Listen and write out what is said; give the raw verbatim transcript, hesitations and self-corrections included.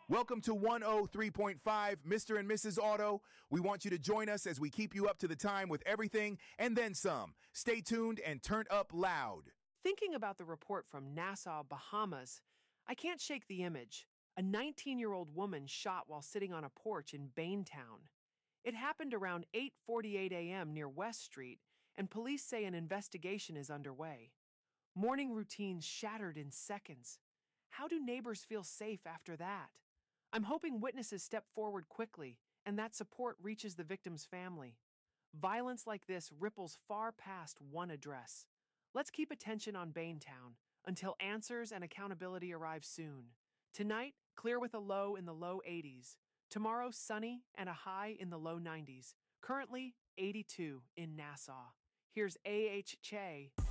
Welcome to one oh three point five, Mister and Missus Auto. We want you to join us as we keep you up to the time with everything and then some. Stay tuned and turn up loud. Thinking about the report from Nassau, Bahamas, I can't shake the image. A nineteen-year-old woman shot while sitting on a porch in Baintown. It happened around eight forty-eight a.m. near West Street, and police say an investigation is underway. Morning routines shattered in seconds. How do neighbors feel safe after that? I'm hoping witnesses step forward quickly and that support reaches the victim's family. Violence like this ripples far past one address. Let's keep attention on Baintown until answers and accountability arrive soon. Tonight, clear with a low in the low eighties. Tomorrow, sunny and a high in the low nineties. Currently, eighty-two in Nassau. Here's A H Che.